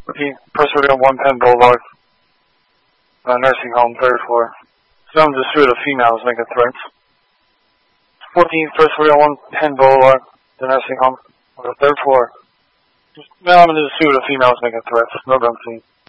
14th, First Rodeo 1 Penn Boulevard. Nursing home, 3rd floor. Someone just sued a female was making threats. 14th, First Rodeo 1 Penn Boulevard. The nursing home, on the 3rd floor. Now I'm going to sue a female was making threats. No gun scene.